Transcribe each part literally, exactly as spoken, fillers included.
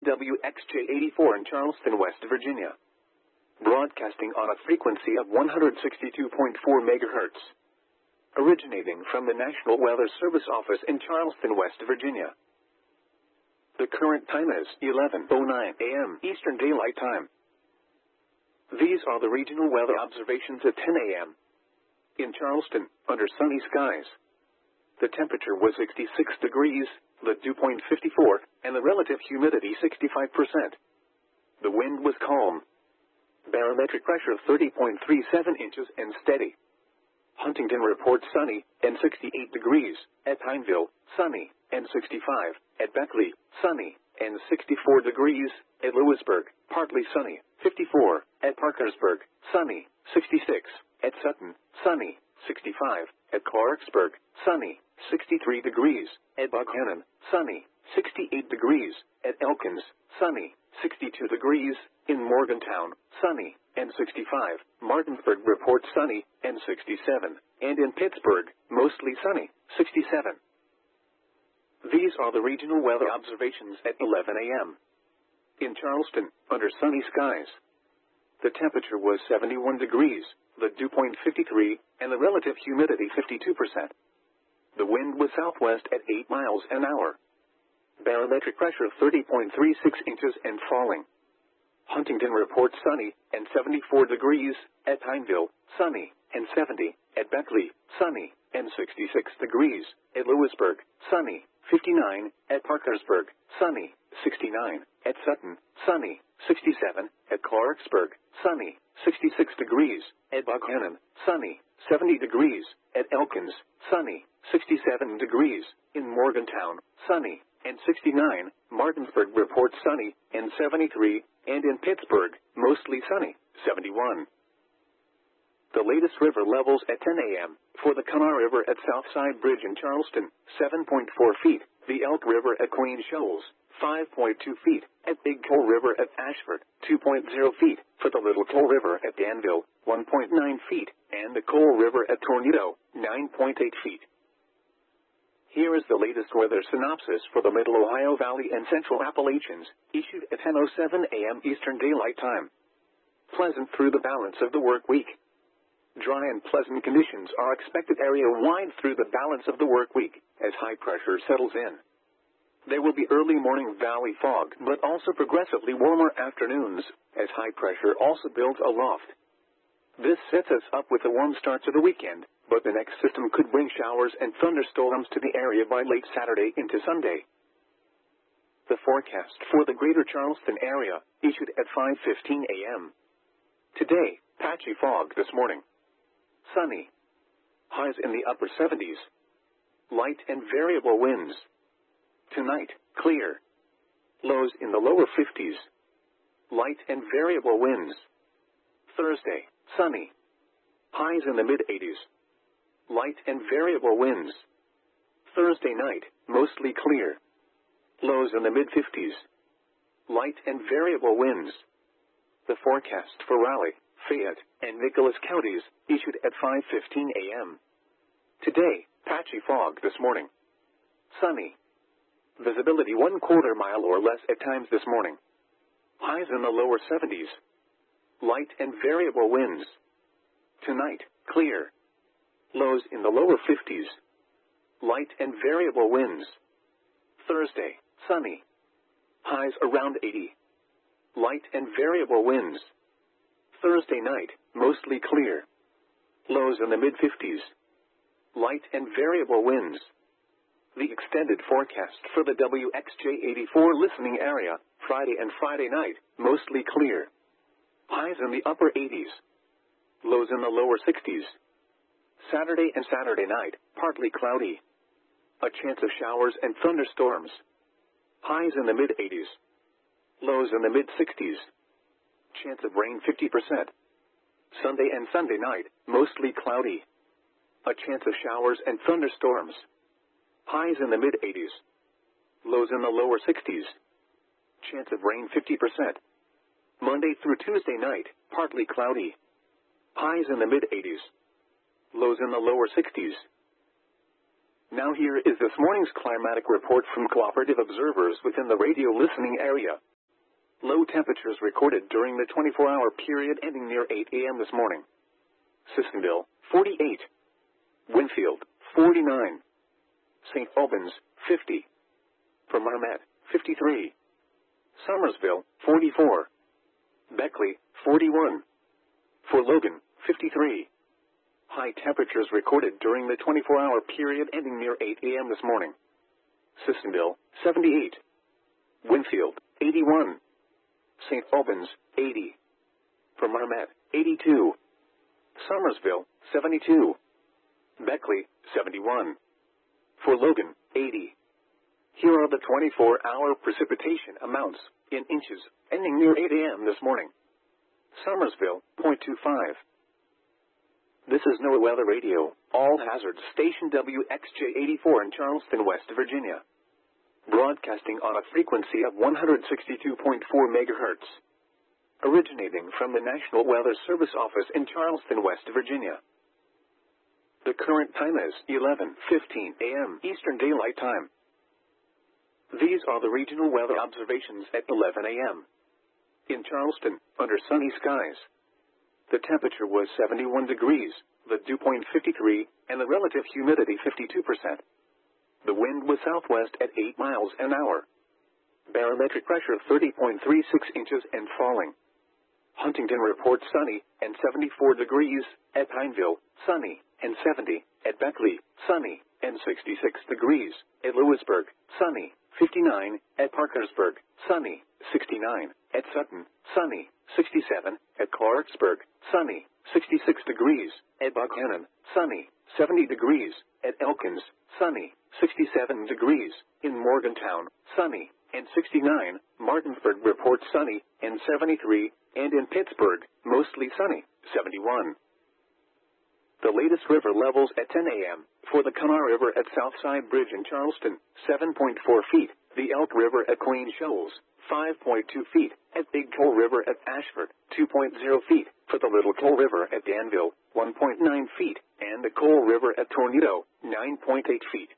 W X J eighty-four in Charleston, West Virginia. Broadcasting on a frequency of one hundred sixty-two point four megahertz. Originating from the National Weather Service office in Charleston, West Virginia. The current time is eleven oh nine a m Eastern Daylight Time. These are the regional weather observations at ten a m In Charleston, under sunny skies. The temperature was sixty-six degrees, the dew point fifty-four, and the relative humidity sixty-five percent. The wind was calm. Barometric pressure thirty point three seven inches and steady. Huntington reports sunny, and sixty-eight degrees, at Pineville, sunny, and sixty-five, at Beckley, sunny, and sixty-four degrees, at Lewisburg, partly sunny, fifty-four, at Parkersburg, sunny, sixty-six, at Sutton, sunny, sixty-five, at Clarksburg, sunny, sixty-three degrees, at Buckhannon, sunny, sixty-eight degrees, at Elkins, sunny, sixty-two degrees, in Morgantown, sunny, and sixty-five, Martinsburg reports sunny, and sixty-seven, and in Pittsburgh, mostly sunny, sixty-seven. These are the regional weather observations at eleven a m In Charleston, under sunny skies. The temperature was seventy-one degrees, the dew point fifty-three, and the relative humidity fifty-two percent. The wind was southwest at eight miles an hour. Barometric pressure thirty point three six inches and falling. Huntington reports sunny, and seventy-four degrees, at Pineville, sunny, and seventy, at Beckley, sunny, and sixty-six degrees, at Lewisburg, sunny, fifty-nine, at Parkersburg, sunny, sixty-nine, at Sutton, sunny, sixty-seven, at Clarksburg, sunny, sixty-six degrees, at Buckhannon, sunny, seventy degrees, at Elkins, sunny, sixty-seven degrees, in Morgantown, sunny, and sixty-nine, Martinsburg reports sunny, and seventy-three, and in Pittsburgh, mostly sunny, seventy-one. The latest river levels at ten a m for the Kanawha River at Southside Bridge in Charleston, seven point four feet, the Elk River at Queen Shoals, five point two feet, at Big Coal River at Ashford, two point zero feet, for the Little Coal River at Danville, one point nine feet, and the Coal River at Tornado, nine point eight feet. Here is the latest weather synopsis for the Middle Ohio Valley and Central Appalachians, issued at ten oh seven a m Eastern Daylight Time. Pleasant through the balance of the work week. Dry and pleasant conditions are expected area-wide through the balance of the work week, as high pressure settles in. There will be early morning valley fog, but also progressively warmer afternoons, as high pressure also builds aloft. This sets us up with a warm start to the weekend, but the next system could bring showers and thunderstorms to the area by late Saturday into Sunday. The forecast for the greater Charleston area, issued at five fifteen a m Today, patchy fog this morning. Sunny. Highs in the upper seventies. Light and variable winds. Tonight, clear. Lows in the lower fifties. Light and variable winds. Thursday, sunny. Highs in the mid-eighties. Light and variable winds. Thursday night, mostly clear. Lows in the mid-fifties. Light and variable winds. The forecast for Raleigh, Fayette, and Nicholas counties, issued at five fifteen a m Today, patchy fog this morning. Sunny. Visibility one quarter mile or less at times this morning. Highs in the lower seventies. Light and variable winds. Tonight, clear. Lows in the lower fifties. Light and variable winds. Thursday, sunny. Highs around eighty. Light and variable winds. Thursday night, mostly clear. Lows in the mid-fifties. Light and variable winds. The extended forecast for the W X J eighty-four listening area, Friday and Friday night, mostly clear. Highs in the upper eighties. Lows in the lower sixties. Saturday and Saturday night, partly cloudy. A chance of showers and thunderstorms. Highs in the mid-eighties. Lows in the mid-sixties. Chance of rain fifty percent. Sunday and Sunday night, mostly cloudy. A chance of showers and thunderstorms. Highs in the mid-eighties. Lows in the lower sixties. Chance of rain fifty percent. Monday through Tuesday night, partly cloudy. Highs in the mid-eighties. Lows in the lower sixties. Now here is this morning's climatic report from cooperative observers within the radio listening area. Low temperatures recorded during the twenty-four hour period ending near eight a m this morning. Sissonville, forty-eight. Winfield, forty-nine. Saint Albans, fifty. For Marmet, fifty-three. Somersville, forty-four. Beckley, forty-one. For Logan, fifty-three. High temperatures recorded during the twenty-four hour period ending near eight a m this morning. Sissonville, seventy-eight. Winfield, eighty-one. Saint Albans, eighty. For Marmet, eighty-two. Somersville, seventy-two. Beckley, seventy-one. For Logan, eighty. Here are the twenty-four hour precipitation amounts, in inches, ending near eight a m this morning. Somersville, zero point two five. This is NOAA Weather Radio, all hazards station W X J eighty-four in Charleston, West Virginia. Broadcasting on a frequency of one hundred sixty-two point four megahertz. Originating from the National Weather Service Office in Charleston, West Virginia. The current time is eleven fifteen a m Eastern Daylight Time. These are the regional weather observations at eleven a m In Charleston, under sunny skies. The temperature was seventy-one degrees, the dew point fifty-three, and the relative humidity fifty-two percent. The wind was southwest at eight miles an hour. Barometric pressure thirty point three six inches and falling. Huntington reports sunny and seventy-four degrees, at Pineville, sunny and seventy, at Beckley, sunny and sixty-six degrees, at Lewisburg, sunny, fifty-nine, at Parkersburg, sunny, sixty-nine, at Sutton, sunny, sixty-seven, at Clarksburg, sunny, sixty-six degrees, at Buckhannon, sunny, seventy degrees, at Elkins, sunny, sixty-seven degrees, in Morgantown, sunny, and sixty-nine, Martinsburg reports sunny, and seventy-three, and in Pittsburgh, mostly sunny, seventy-one. The latest river levels at ten a m for the Kanawha River at Southside Bridge in Charleston, seven point four feet, the Elk River at Queen Shoals, five point two feet, at Big Coal River at Ashford, two point zero feet, for the Little Coal River at Danville, one point nine feet, and the Coal River at Tornado, nine point eight feet.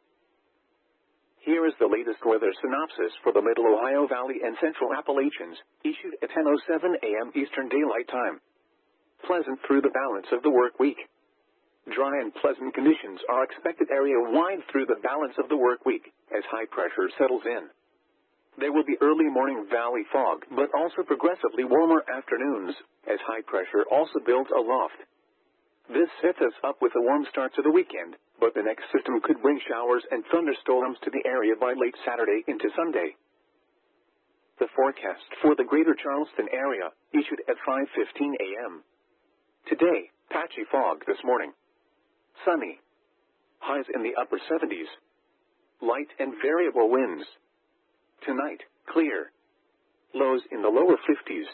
Here is the latest weather synopsis for the Middle Ohio Valley and Central Appalachians, issued at ten oh seven a m Eastern Daylight Time. Pleasant through the balance of the work week. Dry and pleasant conditions are expected area-wide through the balance of the work week, as high pressure settles in. There will be early morning valley fog, but also progressively warmer afternoons, as high pressure also builds aloft. This sets us up with a warm start to the weekend, but the next system could bring showers and thunderstorms to the area by late Saturday into Sunday. The forecast for the greater Charleston area, issued at five fifteen a m Today, patchy fog this morning. Sunny. Highs in the upper seventies. Light and variable winds. Tonight, clear. Lows in the lower fifties.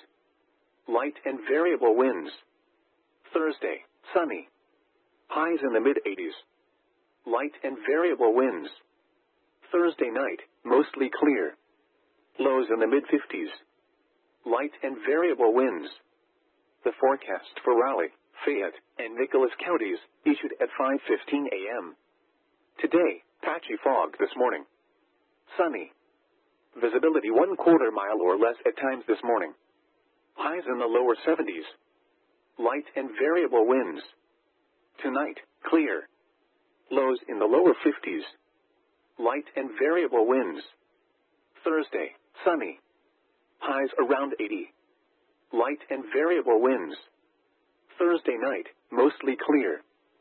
Light and variable winds. Thursday, sunny. Highs in the mid-eighties. Light and variable winds. Thursday night, mostly clear. Lows in the mid-fifties. Light and variable winds. The forecast for Raleigh, Fayette, and Nicholas counties, issued at five fifteen a m Today, patchy fog this morning. Sunny. Visibility one quarter mile or less at times this morning. Highs in the lower seventies. Light and variable winds. Tonight, clear. Lows in the lower fifties. Light and variable winds. Thursday, sunny. Highs around eighty. Light and variable winds. Thursday night, mostly clear.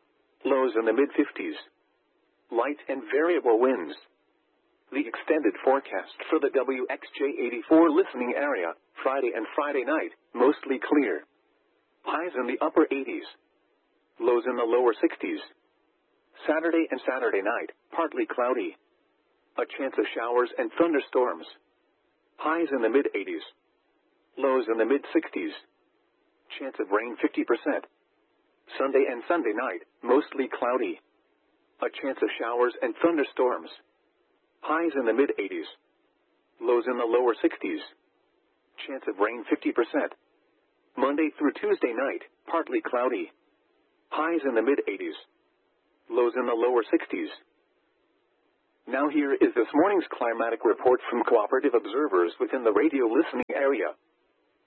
Lows in the mid-fifties. Light and variable winds. The extended forecast for the W X J eighty-four listening area, Friday and Friday night, mostly clear. Highs in the upper eighties. Lows in the lower sixties. Saturday and Saturday night, partly cloudy. A chance of showers and thunderstorms. Highs in the mid-eighties. Lows in the mid-sixties. Chance of rain fifty percent. Sunday and Sunday night, mostly cloudy. A chance of showers and thunderstorms. Highs in the mid-eighties. Lows in the lower sixties. Chance of rain fifty percent. Monday through Tuesday night, partly cloudy. Highs in the mid-eighties. Lows in the lower sixties. Now here is this morning's climatic report from cooperative observers within the radio listening area.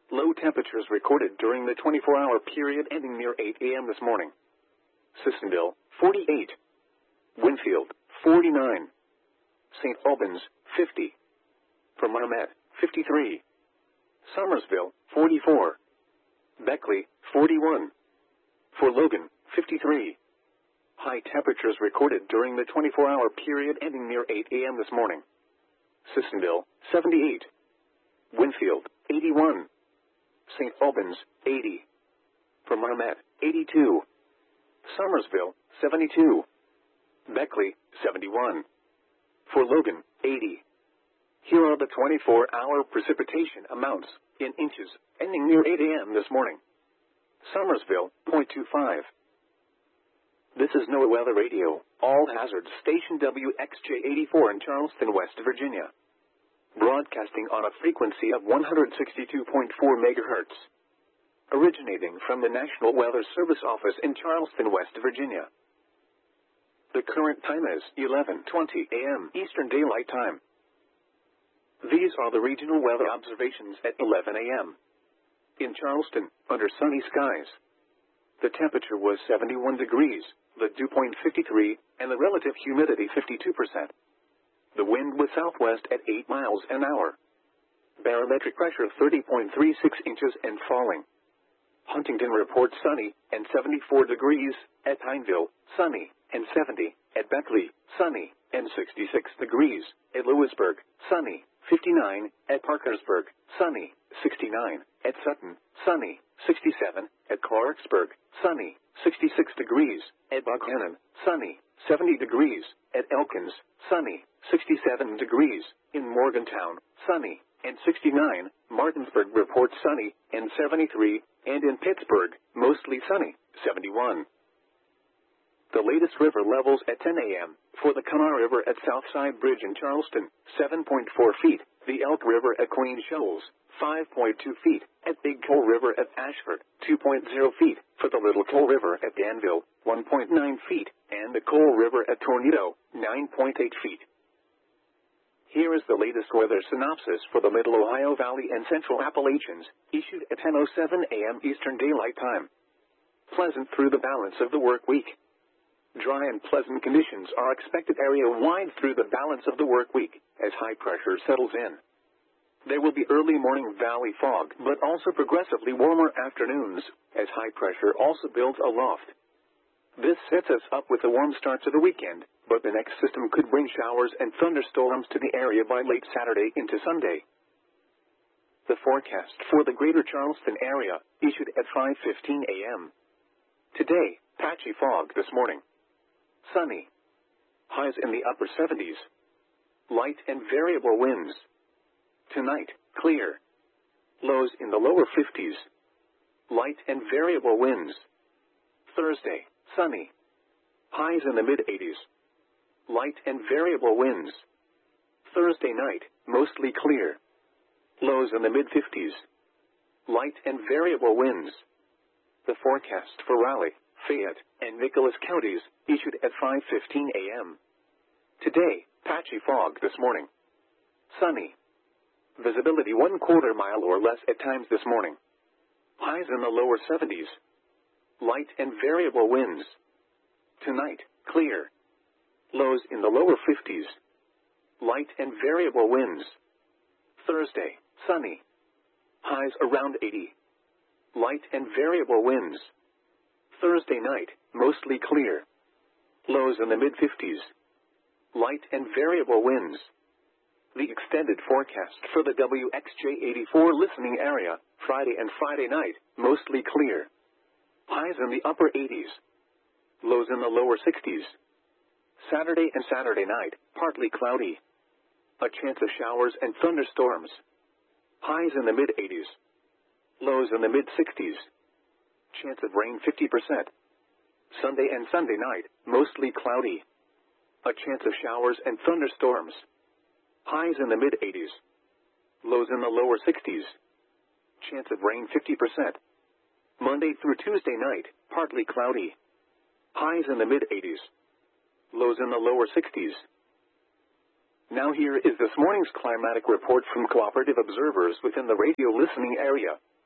Low temperatures recorded during the twenty-four hour period ending near eight a m this morning. Sissonville, forty-eight. Winfield, forty-nine. Saint Albans, fifty. For Marmet, fifty-three. Somersville, forty-four. Beckley, forty-one. For Logan, fifty-three. High temperatures recorded during the twenty-four hour period ending near eight a m this morning. Sissonville, seventy-eight. Winfield, eighty-one. Saint Albans, eighty. For Marmet, eighty-two. Somersville, seventy-two. Beckley, seventy-one. For Logan, eighty. Here are the twenty-four hour precipitation amounts, in inches, ending near eight a m this morning. Somersville, zero point two five. This is NOAA Weather Radio, all hazards station W X J eighty-four in Charleston, West Virginia. Broadcasting on a frequency of one hundred sixty-two point four megahertz. Originating from the National Weather Service Office in Charleston, West Virginia. The current time is eleven twenty a m Eastern Daylight Time. These are the regional weather observations at eleven a m In Charleston, under sunny skies. The temperature was seventy-one degrees, the dew point fifty-three, and the relative humidity fifty-two percent. The wind was southwest at eight miles an hour. Barometric pressure thirty point three six inches and falling. Huntington reports sunny and seventy-four degrees, at Pineville, sunny and seventy, at Beckley, sunny and sixty-six degrees, at Lewisburg, sunny, fifty-nine, at Parkersburg, sunny, sixty-nine, at Sutton, sunny, sixty-seven, at Clarksburg, sunny, sixty-six degrees, at Buckhannon, sunny, seventy degrees, at Elkins, sunny, sixty-seven degrees, in Morgantown, sunny, and sixty-nine, Martinsburg reports sunny, and seventy-three, and in Pittsburgh, mostly sunny, seventy-one. The latest river levels at ten a m for the Kanawha River at Southside Bridge in Charleston, seven point four feet, the Elk River at Queen Shoals, five point two feet, at Big Coal River at Ashford, two point zero feet, for the Little Coal River at Danville, one point nine feet, and the Coal River at Tornado, nine point eight feet. Here is the latest weather synopsis for the Middle Ohio Valley and Central Appalachians, issued at ten oh seven a m Eastern Daylight Time. Pleasant through the balance of the work week. Dry and pleasant conditions are expected area-wide through the balance of the work week, as high pressure settles in. There will be early morning valley fog, but also progressively warmer afternoons, as high pressure also builds aloft. This sets us up with a warm start to the weekend, but the next system could bring showers and thunderstorms to the area by late Saturday into Sunday. The forecast for the greater Charleston area, issued at five fifteen a m Today, patchy fog this morning. Sunny. Highs in the upper seventies. Light and variable winds. Tonight, clear. Lows in the lower fifties. Light and variable winds. Thursday, sunny. Highs in the mid-eighties. Light and variable winds. Thursday night, mostly clear. Lows in the mid-fifties. Light and variable winds. The forecast for Raleigh, Fayette, and Nicholas counties, issued at five fifteen a m Today, patchy fog this morning. Sunny. Visibility one quarter mile or less at times this morning. Highs in the lower seventies. Light and variable winds. Tonight, clear. Lows in the lower fifties. Light and variable winds. Thursday, sunny. Highs around eighty. Light and variable winds. Thursday night, mostly clear. Lows in the mid-fifties. Light and variable winds. The extended forecast for the W X J eighty-four listening area, Friday and Friday night, mostly clear. Highs in the upper eighties. Lows in the lower sixties. Saturday and Saturday night, partly cloudy. A chance of showers and thunderstorms. Highs in the mid-eighties. Lows in the mid-sixties. Chance of rain fifty percent. Sunday and Sunday night, mostly cloudy. A chance of showers and thunderstorms. Highs in the mid-eighties. Lows in the lower sixties. Chance of rain fifty percent. Monday through Tuesday night, partly cloudy. Highs in the mid-eighties. Lows in the lower sixties. Now here is this morning's climatic report from cooperative observers within the radio listening area.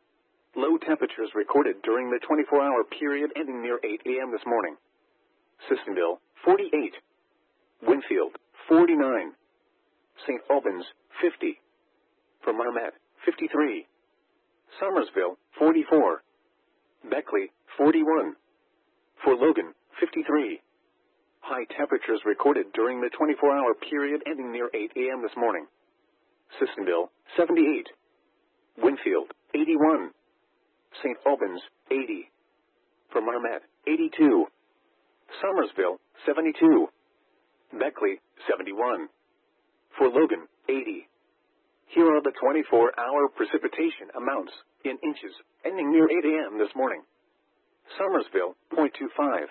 Low temperatures recorded during the twenty-four hour period ending near eight a m this morning. Sissonville, forty-eight. Winfield, forty-nine. Saint Albans, fifty. For Marmet, fifty-three. Somersville, forty-four. Beckley, forty-one. For Logan, fifty-three. High temperatures recorded during the twenty-four hour period ending near eight a m this morning. Sissonville, seventy-eight. Winfield, eighty-one. Saint Albans, eighty. For Marmet, eighty-two. Somersville, seventy-two. Beckley, seventy-one. For Logan, eighty. Here are the twenty-four hour precipitation amounts, in inches, ending near eight a m this morning. Somersville, zero point two five.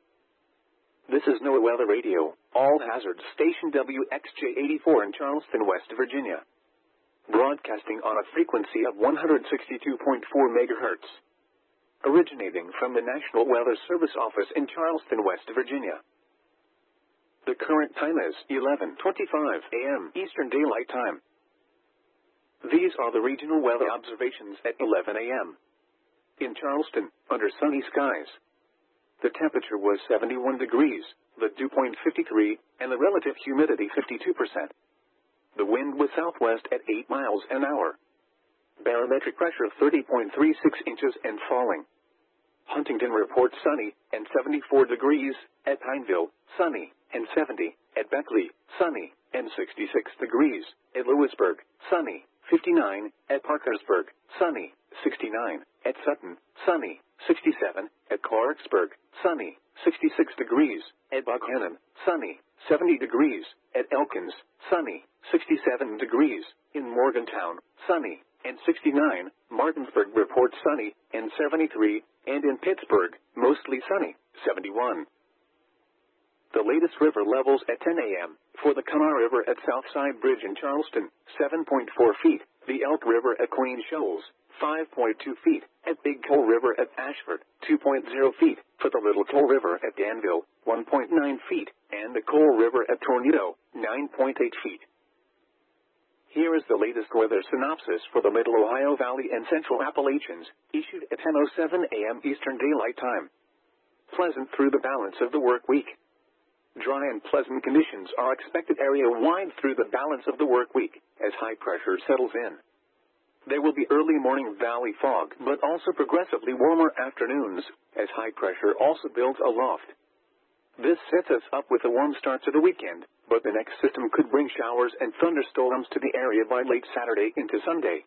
This is NOAA Weather Radio, all hazards station W X J eighty-four in Charleston, West Virginia. Broadcasting on a frequency of one hundred sixty-two point four megahertz. Originating from the National Weather Service Office in Charleston, West Virginia. The current time is eleven twenty-five a m Eastern Daylight Time. These are the regional weather observations at eleven a m In Charleston, under sunny skies. The temperature was seventy-one degrees, the dew point fifty-three, and the relative humidity fifty-two percent. The wind was southwest at eight miles an hour. Barometric pressure thirty point three six inches and falling. Huntington reports sunny and seventy-four degrees, at Pineville, sunny, and seventy, at Beckley, sunny, and sixty-six degrees, at Lewisburg, sunny, fifty-nine, at Parkersburg, sunny, sixty-nine, at Sutton, sunny, sixty-seven, at Clarksburg, sunny, sixty-six degrees, at Buckhannon, sunny, seventy degrees, at Elkins, sunny, sixty-seven degrees, in Morgantown, sunny, and sixty-nine, Martinsburg reports sunny, and seventy-three, and in Pittsburgh, mostly sunny, seventy-one. The latest river levels at ten a m for the Kanawha River at Southside Bridge in Charleston, seven point four feet, the Elk River at Queen Shoals, five point two feet, at Big Coal River at Ashford, two point zero feet, for the Little Coal River at Danville, one point nine feet, and the Coal River at Tornado, nine point eight feet. Here is the latest weather synopsis for the Middle Ohio Valley and Central Appalachians, issued at ten oh seven a m Eastern Daylight Time. Pleasant through the balance of the work week. Dry and pleasant conditions are expected area-wide through the balance of the work week, as high pressure settles in. There will be early morning valley fog, but also progressively warmer afternoons, as high pressure also builds aloft. This sets us up with a warm start to the weekend, but the next system could bring showers and thunderstorms to the area by late Saturday into Sunday.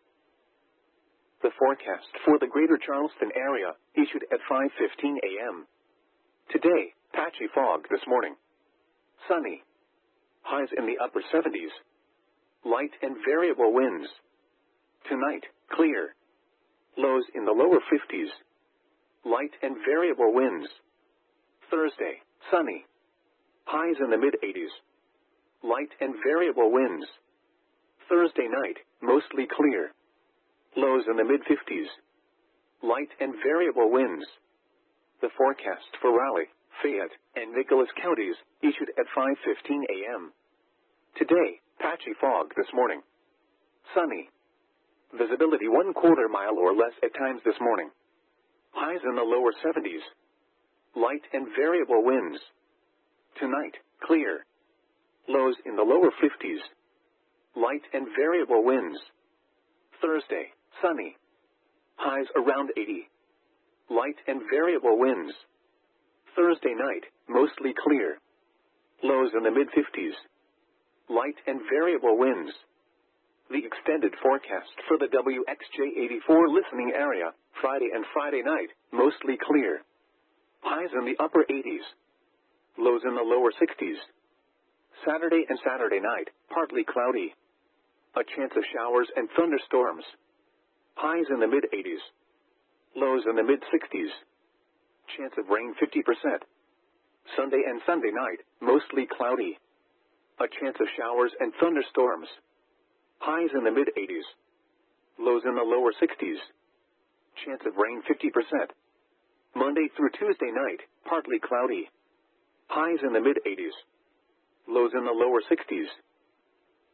The forecast for the greater Charleston area, issued at five fifteen a m Today, patchy fog this morning. Sunny. Highs in the upper seventies. Light and variable winds. Tonight, clear. Lows in the lower fifties. Light and variable winds. Thursday, sunny. Highs in the mid-eighties. Light and variable winds. Thursday night, mostly clear. Lows in the mid-fifties. Light and variable winds. The forecast for Raleigh, Fayette, and Nicholas counties, issued at five fifteen a m Today, patchy fog this morning. Sunny. Visibility one quarter mile or less at times this morning. Highs in the lower seventies. Light and variable winds. Tonight, clear. Lows in the lower fifties. Light and variable winds. Thursday, sunny. Highs around eighty. Light and variable winds. Thursday night, mostly clear. Lows in the mid-fifties. Light and variable winds. The extended forecast for the W X J eighty-four listening area, Friday and Friday night, mostly clear. Highs in the upper eighties. Lows in the lower sixties. Saturday and Saturday night, partly cloudy. A chance of showers and thunderstorms. Highs in the mid-eighties. Lows in the mid-sixties. Chance of rain fifty percent. Sunday and Sunday night, mostly cloudy. A chance of showers and thunderstorms. Highs in the mid-eighties. Lows in the lower sixties. Chance of rain fifty percent. Monday through Tuesday night, partly cloudy. Highs in the mid-eighties. Lows in the lower sixties.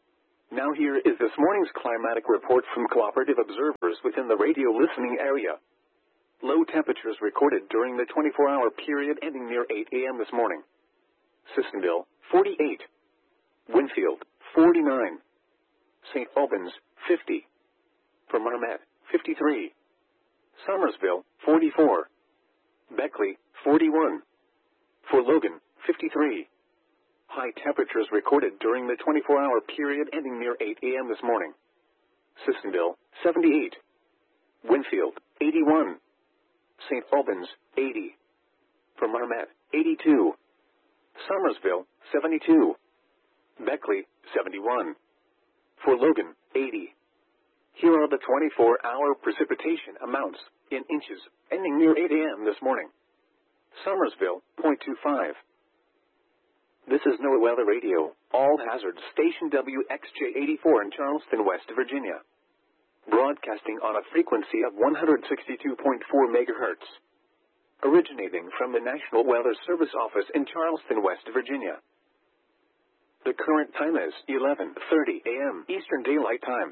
Now here is this morning's climatic report from cooperative observers within the radio listening area. Low temperatures recorded during the twenty-four hour period ending near eight a.m. this morning. Sissonville, forty-eight. Winfield, forty-nine. Saint Albans, fifty. For Marmet, fifty-three. Somersville, forty-four. Beckley, forty-one. For Logan, fifty-three. High temperatures recorded during the twenty-four hour period ending near eight a.m. this morning. Sissonville, seventy-eight. Winfield, eighty-one. Saint Albans, eighty. For Marmet, eighty-two. Somersville, seventy-two. Beckley, seventy-one. For Logan, eighty. Here are the twenty-four hour precipitation amounts, in inches, ending near eight a.m. this morning. Somersville, zero point two five. This is NOAA Weather Radio, all hazards station W X J eighty-four in Charleston, West Virginia. Broadcasting on a frequency of one hundred sixty-two point four megahertz. Originating from the National Weather Service Office in Charleston, West Virginia. The current time is eleven thirty a.m. Eastern Daylight Time.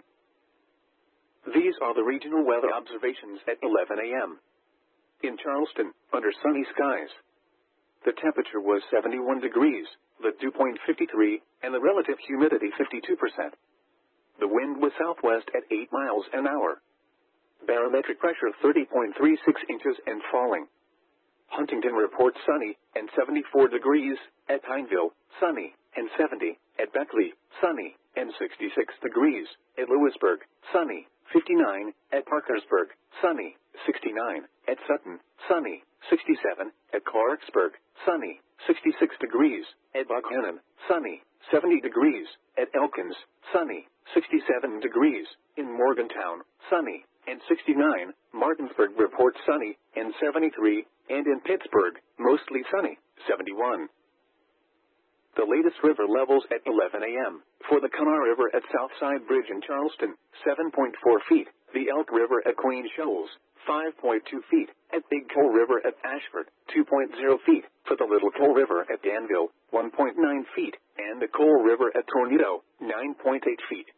These are the regional weather observations at eleven a.m. In Charleston, under sunny skies. The temperature was seventy-one degrees, the dew point fifty-three, and the relative humidity fifty-two percent. The wind was southwest at eight miles an hour. Barometric pressure thirty point three six inches and falling. Huntington reports sunny and seventy-four degrees, at Pineville, sunny and seventy, at Beckley, sunny and sixty-six degrees, at Lewisburg, sunny, fifty-nine, at Parkersburg, sunny, sixty-nine, at Sutton, sunny, sixty-seven, at Clarksburg, sunny, sixty-six degrees, at Buckhannon, sunny, seventy degrees, at Elkins, sunny, sixty-seven degrees, in Morgantown, sunny, and sixty-nine, Martinsburg reports sunny, and seventy-three, and in Pittsburgh, mostly sunny, seventy-one. The latest river levels at eleven a.m. For the Kanawha River at Southside Bridge in Charleston, seven point four feet. The Elk River at Queen Shoals, five point two feet. At Big Coal River at Ashford, two point zero feet. For the Little Coal River at Danville, one point nine feet. And the Coal River at Tornado, nine point eight feet.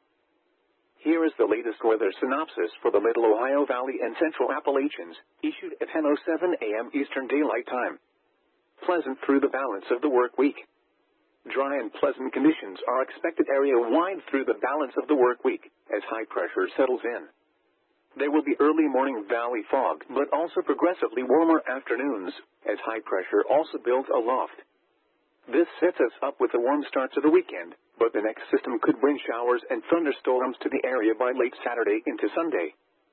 Here is the latest weather synopsis for the Middle Ohio Valley and Central Appalachians, issued at ten oh seven a.m. Eastern Daylight Time. Pleasant through the balance of the work week. Dry and pleasant conditions are expected area-wide through the balance of the work week, as high pressure settles in. There will be early morning valley fog, but also progressively warmer afternoons, as high pressure also builds aloft. This sets us up with a warm start to the weekend, but the next system could bring showers and thunderstorms to the area by late Saturday into Sunday.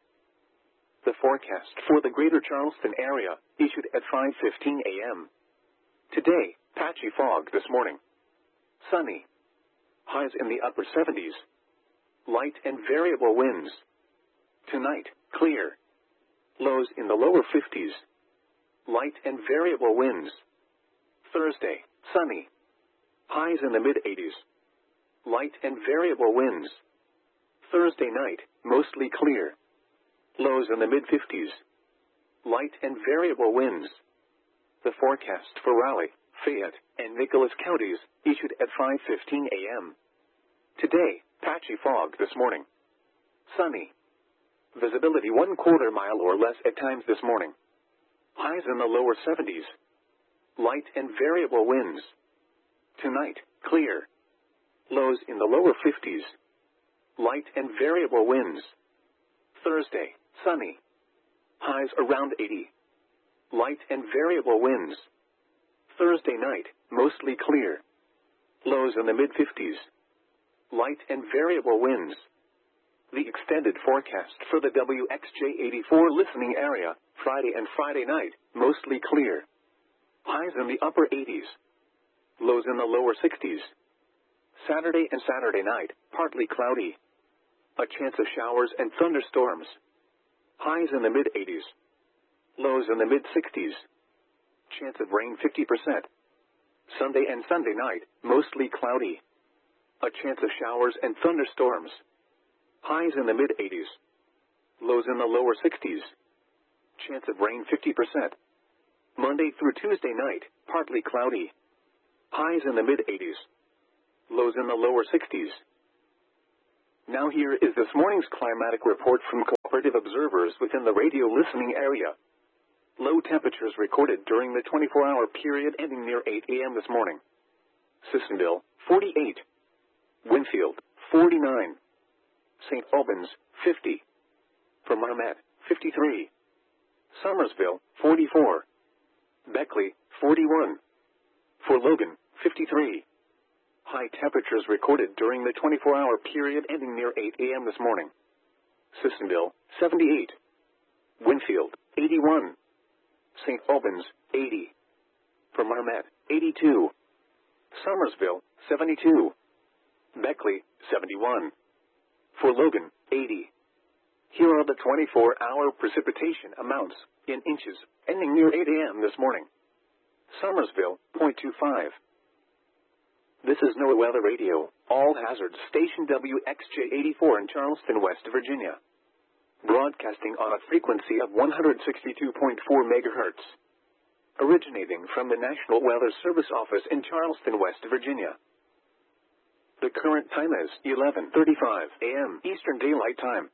The forecast for the greater Charleston area, issued at five fifteen a.m. Today, patchy fog this morning. Sunny. Highs in the upper seventies. Light and variable winds. Tonight, clear. Lows in the lower fifties. Light and variable winds. Thursday, sunny. Highs in the mid-eighties. Light and variable winds. Thursday night, mostly clear. Lows in the mid-fifties. Light and variable winds. The forecast for Raleigh, Fayette, and Nicholas counties, issued at five fifteen a.m. Today, patchy fog this morning. Sunny. Visibility one quarter mile or less at times this morning. Highs in the lower seventies. Light and variable winds. Tonight, clear. Lows in the lower fifties. Light and variable winds. Thursday, sunny. Highs around eighty. Light and variable winds. Thursday night, mostly clear. Lows in the mid-fifties. Light and variable winds. The extended forecast for the W X J eighty-four listening area, Friday and Friday night, mostly clear. Highs in the upper eighties. Lows in the lower sixties. Saturday and Saturday night, partly cloudy. A chance of showers and thunderstorms. Highs in the mid-eighties. Lows in the mid-sixties. Chance of rain fifty percent. Sunday and Sunday night, mostly cloudy. A chance of showers and thunderstorms. Highs in the mid-eighties. Lows in the lower sixties. Chance of rain fifty percent. Monday through Tuesday night, partly cloudy. Highs in the mid-eighties. Lows in the lower sixties. Now here is this morning's climatic report from cooperative observers within the radio listening area. Low temperatures recorded during the twenty-four hour period ending near eight a.m. this morning. Sissonville, forty-eight. Winfield, forty-nine. Saint Albans, fifty. For Marmet, fifty-three. Somersville, forty-four. Beckley, forty-one. For Logan, fifty-three. High temperatures recorded during the twenty-four hour period ending near eight a.m. this morning. Sissonville, seventy-eight. Winfield, eighty-one. Saint Albans, eighty. For Marmet, eighty-two. Somersville, seventy-two. Beckley, seventy-one. For Logan, eighty. Here are the twenty-four hour precipitation amounts, in inches, ending near eight a.m. this morning. Somersville, zero point two five. This is NOAA Weather Radio, all hazards station W X J eighty-four in Charleston, West Virginia. Broadcasting on a frequency of one hundred sixty-two point four megahertz. Originating from the National Weather Service Office in Charleston, West Virginia. The current time is eleven thirty-five a.m. Eastern Daylight Time.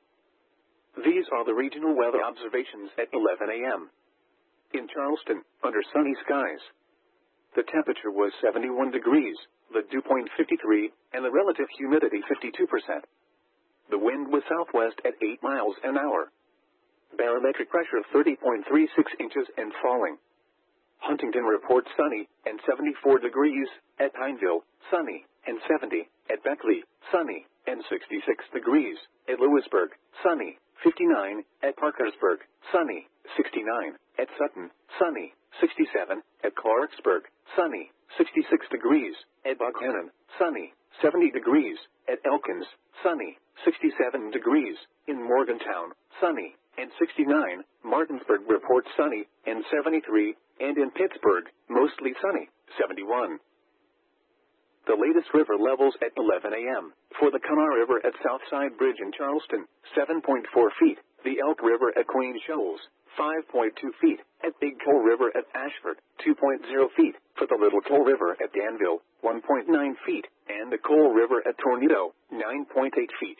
These are the regional weather observations at eleven a.m. In Charleston, under sunny skies. The temperature was seventy-one degrees, the dew point fifty-three, and the relative humidity fifty-two percent. The wind was southwest at eight miles an hour. Barometric pressure thirty point three six inches and falling. Huntington reports sunny and seventy-four degrees, at Pineville, sunny and seventy, at Beckley, sunny and sixty-six degrees, at Lewisburg, sunny, fifty-nine, at Parkersburg, sunny, sixty-nine, at Sutton, sunny, sixty-seven, at Clarksburg, sunny, sixty-six degrees, at Buckhannon, sunny, seventy degrees, at Elkins, sunny, sixty-seven degrees, in Morgantown, sunny, and sixty-nine, Martinsburg reports sunny, and seventy-three, and in Pittsburgh, mostly sunny, seventy-one. The latest river levels at eleven a.m. For the Kanawha River at Southside Bridge in Charleston, seven point four feet. The Elk River at Queen Shoals, five point two feet. At Big Coal River at Ashford, two point zero feet. For the Little Coal River at Danville, one point nine feet. And the Coal River at Tornado, nine point eight feet.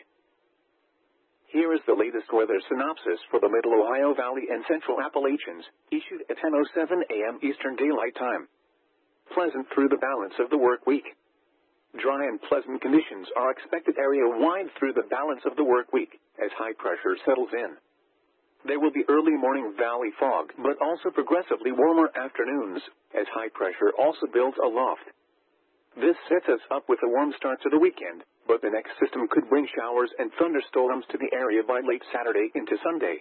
Here is the latest weather synopsis for the Middle Ohio Valley and Central Appalachians, issued at ten oh seven a.m. Eastern Daylight Time. Pleasant through the balance of the work week. Dry and pleasant conditions are expected area-wide through the balance of the work week, as high pressure settles in. There will be early morning valley fog, but also progressively warmer afternoons, as high pressure also builds aloft. This sets us up with a warm start to the weekend, but the next system could bring showers and thunderstorms to the area by late Saturday into Sunday.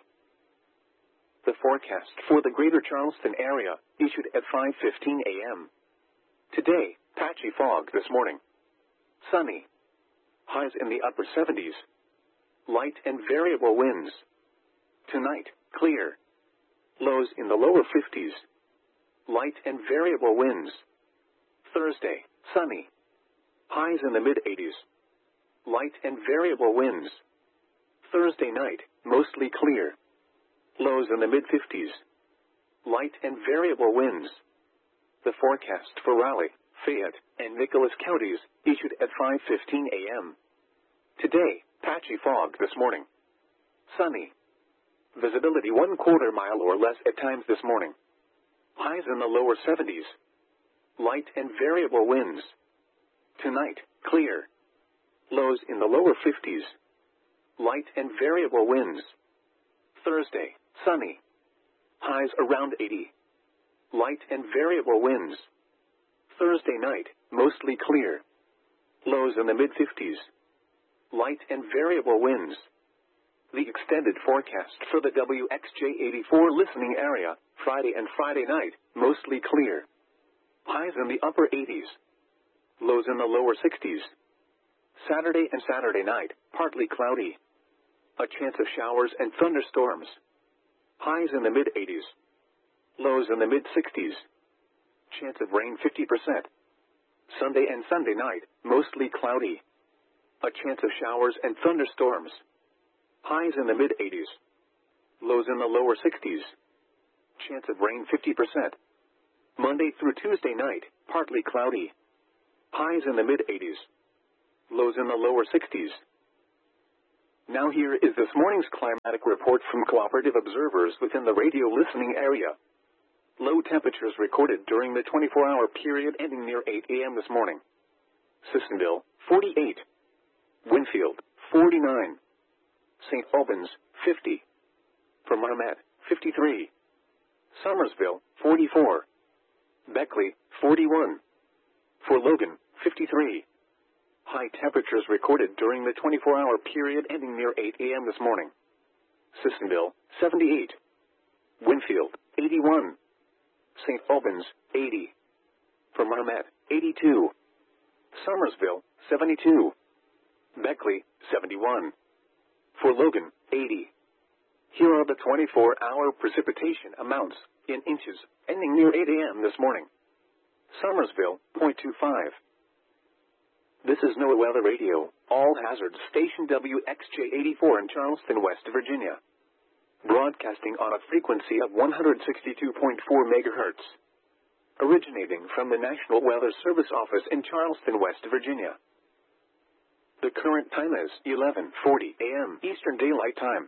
The forecast for the greater Charleston area, issued at five fifteen a.m. Today, patchy fog this morning. Sunny. Highs in the upper seventies. Light and variable winds. Tonight, clear. Lows in the lower fifties. Light and variable winds. Thursday, sunny. Highs in the mid-eighties. Light and variable winds. Thursday night, mostly clear. Lows in the mid-fifties. Light and variable winds. The forecast for Raleigh, Fayette, and Nicholas counties, issued at five fifteen a.m. Today, patchy fog this morning. Sunny. Visibility one quarter mile or less at times this morning. Highs in the lower seventies. Light and variable winds. Tonight, clear. Lows in the lower fifties. Light and variable winds. Thursday, sunny. Highs around eighty. Light and variable winds. Thursday night, mostly clear. Lows in the mid-fifties. Light and variable winds. The extended forecast for the W X J eighty-four listening area, Friday and Friday night, mostly clear. Highs in the upper eighties. Lows in the lower sixties. Saturday and Saturday night, partly cloudy. A chance of showers and thunderstorms. Highs in the mid-eighties. Lows in the mid-sixties. Chance of rain fifty percent. Sunday and Sunday night, mostly cloudy. A chance of showers and thunderstorms. Highs in the mid-eighties. Lows in the lower sixties. Chance of rain fifty percent. Monday through Tuesday night, partly cloudy. Highs in the mid-eighties. Lows in the lower sixties. Now here is this morning's climatic report from cooperative observers within the radio listening area. Low temperatures recorded during the twenty-four hour period ending near eight a m this morning. Sissonville, forty-eight. Winfield, forty-nine. Saint Albans, fifty. For Marmet, fifty-three. Somersville, forty-four. Beckley, forty-one. For Logan, fifty-three. High temperatures recorded during the twenty-four hour period ending near eight a m this morning. Sissonville, seventy-eight. Winfield, eighty-one. Saint Albans, eighty. For Marmet, eighty-two. Somersville, seventy-two. Beckley, seventy-one. For Logan, eighty. Here are the twenty-four hour precipitation amounts, in inches, ending near eight a m this morning. Somersville, zero point two five. This is NOAA Weather Radio, all hazards station W X J eighty-four in Charleston, West Virginia. Broadcasting on a frequency of one hundred sixty-two point four megahertz. Originating from the National Weather Service Office in Charleston, West Virginia. The current time is eleven forty a m Eastern Daylight Time.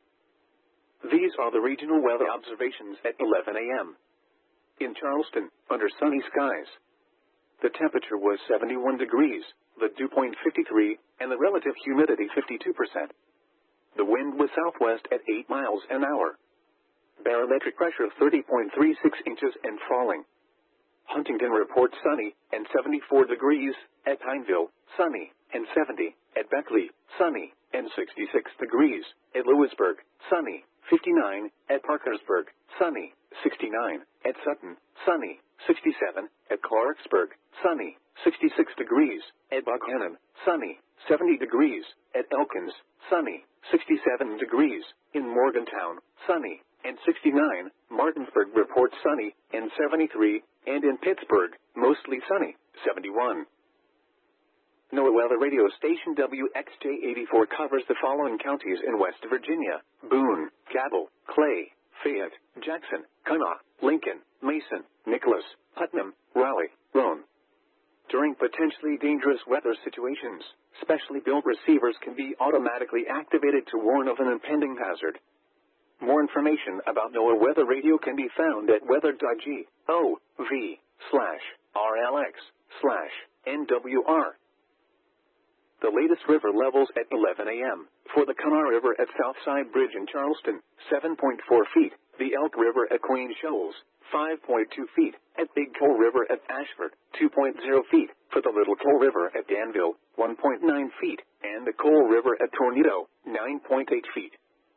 These are the regional weather observations at eleven a m In Charleston, under sunny skies. The temperature was seventy-one degrees, the dew point fifty-three, and the relative humidity fifty-two percent. The wind was southwest at eight miles an hour. Barometric pressure thirty point three six inches and falling. Huntington reports sunny and seventy-four degrees, at Pineville, sunny, and seventy, at Beckley, sunny, and sixty-six degrees, at Lewisburg, sunny, fifty-nine, at Parkersburg, sunny, sixty-nine, at Sutton, sunny, sixty-seven, at Clarksburg, sunny, sixty-six degrees, at Buckhannon, sunny, seventy degrees, at Elkins, sunny, sixty-seven degrees, in Morgantown, sunny, and sixty-nine, Martinsburg reports sunny, and seventy-three, and in Pittsburgh, mostly sunny, seventy-one. NOAA Weather Radio Station W X J eighty-four covers the following counties in West Virginia: Boone, Cabell, Clay, Fayette, Jackson, Kanawha, Lincoln, Mason, Nicholas, Putnam, Raleigh, Roane. During potentially dangerous weather situations, specially built receivers can be automatically activated to warn of an impending hazard. More information about NOAA Weather Radio can be found at weather.gov slash RLX slash NWR. The latest river levels at eleven a m For the Kanawha River at Southside Bridge in Charleston, seven point four feet. The Elk River at Queen Shoals, five point two feet. At Big Coal River at Ashford, two point zero feet. For the Little Coal River at Danville, one point nine feet. And the Coal River at Tornado, nine point eight feet.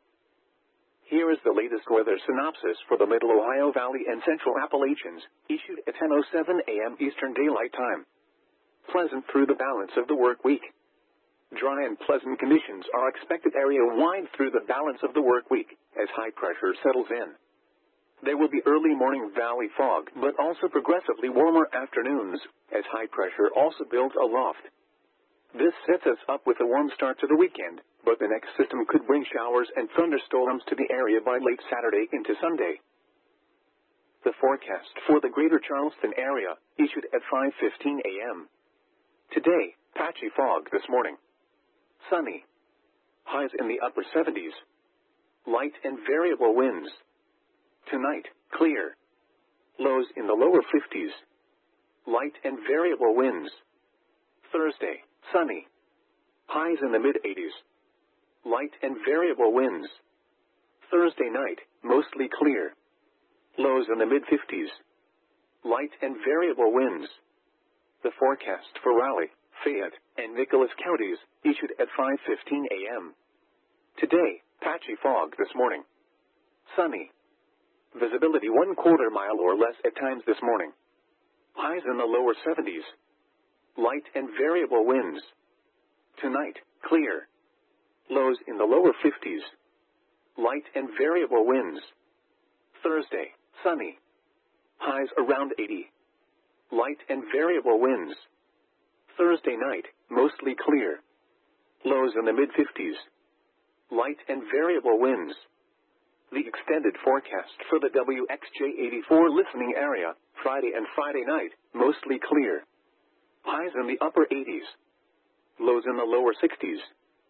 Here is the latest weather synopsis for the Middle Ohio Valley and Central Appalachians, issued at ten oh seven a m Eastern Daylight Time. Pleasant through the balance of the work week. Dry and pleasant conditions are expected area-wide through the balance of the work week, as high pressure settles in. There will be early morning valley fog, but also progressively warmer afternoons, as high pressure also builds aloft. This sets us up with a warm start to the weekend, but the next system could bring showers and thunderstorms to the area by late Saturday into Sunday. The forecast for the greater Charleston area, issued at five fifteen a m Today, patchy fog this morning. Sunny. Highs in the upper seventies. Light and variable winds. Tonight, clear. Lows in the lower fifties. Light and variable winds. Thursday, sunny. Highs in the mid-eighties. Light and variable winds. Thursday night, mostly clear. Lows in the mid-fifties. Light and variable winds. The forecast for Raleigh, Fayette, and Nicholas counties, issued at five fifteen a m Today, patchy fog this morning. Sunny. Visibility one quarter mile or less at times this morning. Highs in the lower seventies. Light and variable winds. Tonight, clear. Lows in the lower fifties. Light and variable winds. Thursday, sunny. Highs around eighty. Light and variable winds. Thursday night, mostly clear. Lows in the mid-fifties. Light and variable winds. The extended forecast for the W X J eighty-four listening area, Friday and Friday night, mostly clear. Highs in the upper eighties. Lows in the lower sixties.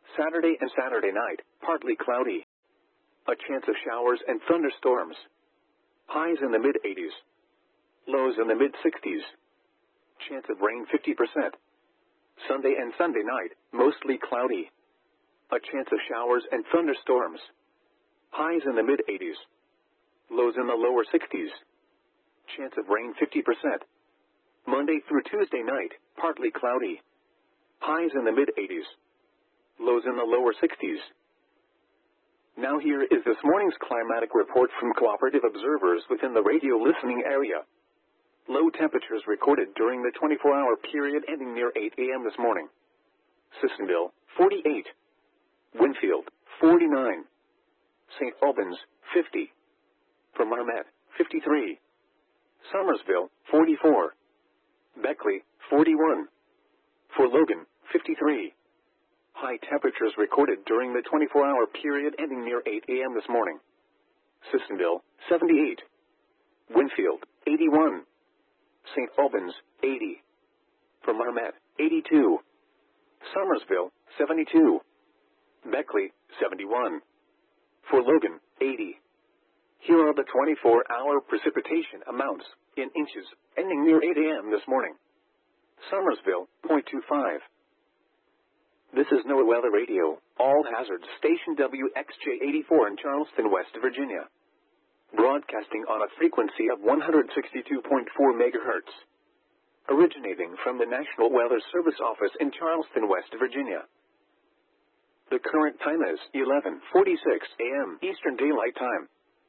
Saturday and Saturday night, partly cloudy. A chance of showers and thunderstorms. Highs in the mid eighties. Lows in the mid sixties. Chance of rain fifty percent. Sunday and Sunday night, mostly cloudy. A chance of showers and thunderstorms. Highs in the mid eighties. Lows in the lower sixties. Chance of rain fifty percent. Monday through Tuesday night, partly cloudy. Highs in the mid eighties. Lows in the lower sixties. Now here is this morning's climatic report from cooperative observers within the radio listening area. Low temperatures recorded during the twenty-four hour period ending near eight a m this morning. Sissonville, forty-eight. Winfield, forty-nine. Saint Albans, fifty. For Marmet, fifty-three. Somersville, forty-four. Beckley, forty-one. For Logan, fifty-three. High temperatures recorded during the twenty-four hour period ending near eight a m this morning. Sissonville, seventy-eight. Winfield, eighty-one. Saint Albans, eighty. For Marmet, eighty-two. Somersville, seventy-two. Beckley, seventy-one. For Logan, eighty. Here are the twenty-four hour precipitation amounts, in inches, ending near eight a m this morning. Somersville, zero point two five. This is NOAA Weather Radio, all hazards station W X J eighty-four in Charleston, West Virginia. Broadcasting on a frequency of one hundred sixty-two point four megahertz. Originating from the National Weather Service Office in Charleston, West Virginia. The current time is eleven forty-six a m Eastern Daylight Time.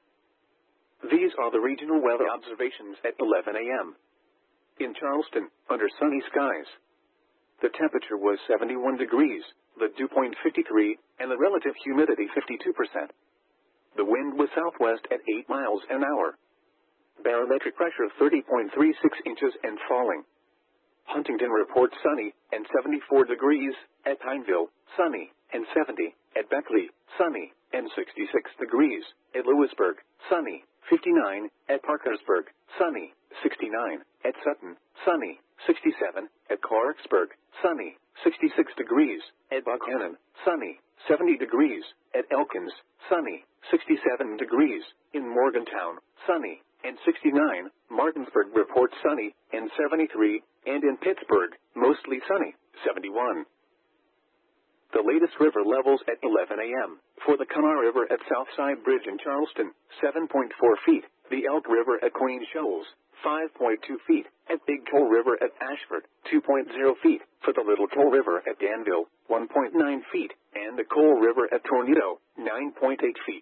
These are the regional weather observations at eleven a m In Charleston, under sunny skies. The temperature was seventy-one degrees, the dew point fifty-three, and the relative humidity fifty-two percent. The wind was southwest at eight miles an hour. Barometric pressure thirty point three six inches and falling. Huntington reports sunny and seventy-four degrees, at Pineville, sunny and seventy, at Beckley, sunny and sixty-six degrees, at Lewisburg, sunny, fifty-nine, at Parkersburg, sunny, sixty-nine, at Sutton, sunny, sixty-seven, at Clarksburg, sunny, sixty-six degrees, at Buchanan, sunny, seventy degrees, at Elkins, sunny, sixty-seven degrees, in Morgantown, sunny, and sixty-nine, Martinsburg reports sunny, and seventy-three, and in Pittsburgh, mostly sunny, seventy-one. The latest river levels at eleven a m For the Kanawha River at Southside Bridge in Charleston, seven point four feet. The Elk River at Queen Shoals, five point two feet. At Big Coal River at Ashford, two point zero feet. For the Little Coal River at Danville, one point nine feet. And the Coal River at Tornado, nine point eight feet.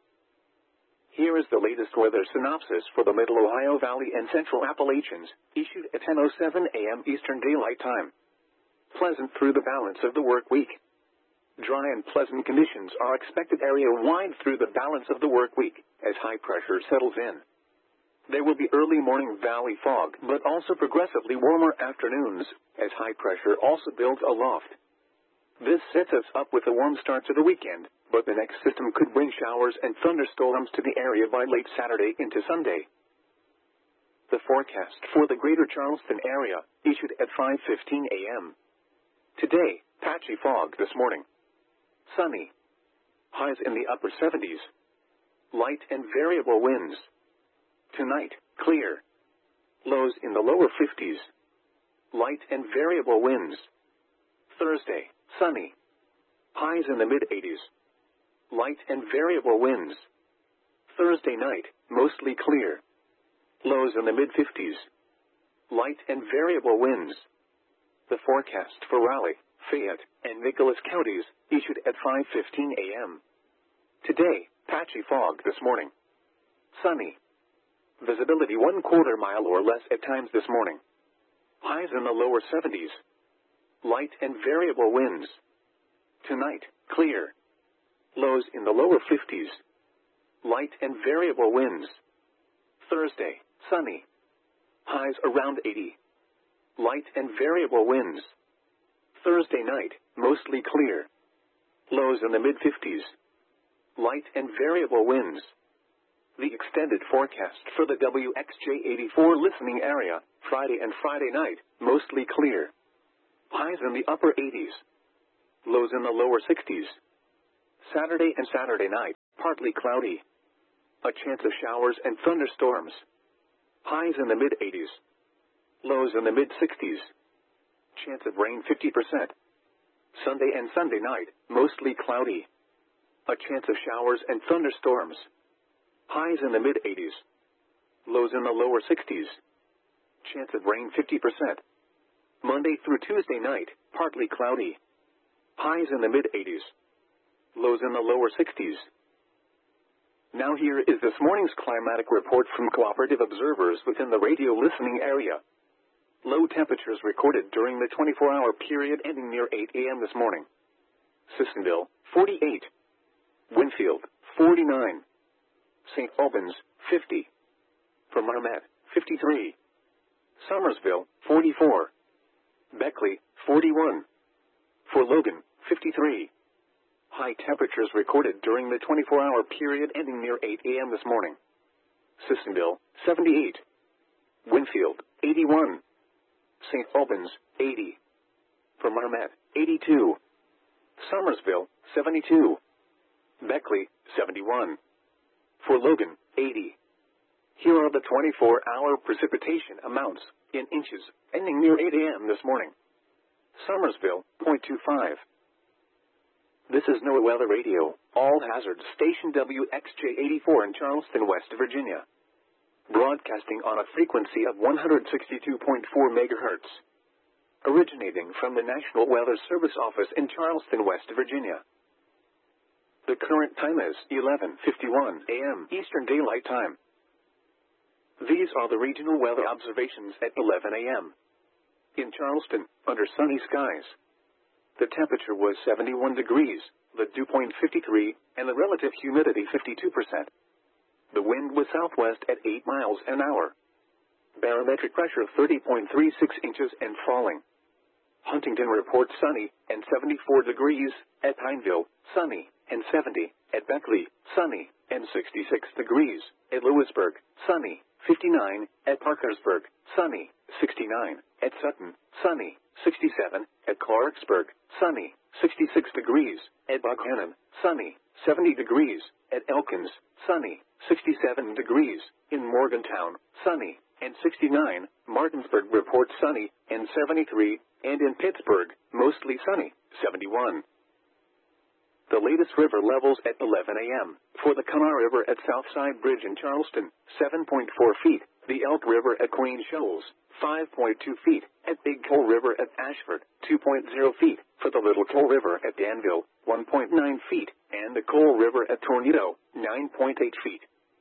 Here is the latest weather synopsis for the Middle Ohio Valley and Central Appalachians, issued at ten oh seven a m Eastern Daylight Time. Pleasant through the balance of the work week. Dry and pleasant conditions are expected area-wide through the balance of the work week, as high pressure settles in. There will be early morning valley fog, but also progressively warmer afternoons, as high pressure also builds aloft. This sets us up with a warm start to the weekend, but the next system could bring showers and thunderstorms to the area by late Saturday into Sunday. The forecast for the greater Charleston area, issued at five fifteen a m Today, patchy fog this morning. Sunny. Highs in the upper seventies. Light and variable winds. Tonight, clear. Lows in the lower fifties. Light and variable winds. Thursday, sunny. Highs in the mid eighties. Light and variable winds. Thursday night, mostly clear. Lows in the mid fifties. Light and variable winds. The forecast for Raleigh, Fayette, and Nicholas counties, issued at five fifteen a m Today, patchy fog this morning. Sunny. Visibility one quarter mile or less at times this morning. Highs in the lower seventies. Light and variable winds. Tonight, clear. Lows in the lower fifties. Light and variable winds. Thursday, sunny. Highs around eighty. Light and variable winds. Thursday night, mostly clear. Lows in the mid fifties. Light and variable winds. The extended forecast for the W X J eighty-four listening area, Friday and Friday night, mostly clear. Highs in the upper eighties. lows in the lower sixties. Saturday and Saturday night, partly cloudy. A chance of showers and thunderstorms. Highs in the mid-eighties. Lows in the mid-sixties. Chance of rain fifty percent. Sunday and Sunday night, mostly cloudy. A chance of showers and thunderstorms. Highs in the mid-eighties. Lows in the lower sixties. Chance of rain fifty percent. Monday through Tuesday night, partly cloudy. Highs in the mid-eighties. Lows in the lower sixties. Now here is this morning's climatic report from cooperative observers within the radio listening area. Low temperatures recorded during the twenty-four hour period ending near eight a m this morning. Sissonville, forty-eight. Winfield, forty-nine. Saint Albans, fifty. For Marmet, fifty-three. Somersville, forty-four. Beckley, forty-one. For Logan, fifty-three. High temperatures recorded during the twenty-four hour period ending near eight a m this morning. Sissonville, seventy-eight. Winfield, eighty-one. Saint Albans, eighty. For Marmet, eighty-two. Somersville, seventy-two. Beckley, seventy-one. For Logan, eighty. Here are the twenty-four hour precipitation amounts, in inches, ending near eight a m this morning. Somersville, zero point two five. This is NOAA Weather Radio, all hazards station W X J eighty-four in Charleston, West Virginia. Broadcasting on a frequency of one hundred sixty-two point four megahertz. Originating from the National Weather Service Office in Charleston, West Virginia. The current time is eleven fifty-one a m Eastern Daylight Time. These are the regional weather observations at eleven a m In Charleston, under sunny skies. The temperature was seventy-one degrees, the dew point fifty-three, and the relative humidity fifty-two percent. The wind was southwest at eight miles an hour. Barometric pressure thirty point three six inches and falling. Huntington reports sunny and seventy-four degrees, at Pineville, sunny, and seventy, at Beckley, sunny, and sixty-six degrees, at Lewisburg, sunny, fifty-nine, at Parkersburg, sunny, sixty-nine, at Sutton, sunny, sixty-seven, at Clarksburg, sunny, sixty-six degrees, at Buckhannon, sunny, seventy degrees, at Elkins, sunny, sixty-seven degrees, in Morgantown, sunny, and sixty-nine, Martinsburg reports sunny, and seventy-three, and in Pittsburgh, mostly sunny, seventy-one. The latest river levels at eleven a m For the Kanawha River at Southside Bridge in Charleston, seven point four feet. The Elk River at Queen Shoals, five point two feet. At Big Coal River at Ashford, two point zero feet. For the Little Coal River at Danville, one point nine feet. And the Coal River at Tornado, nine point eight feet.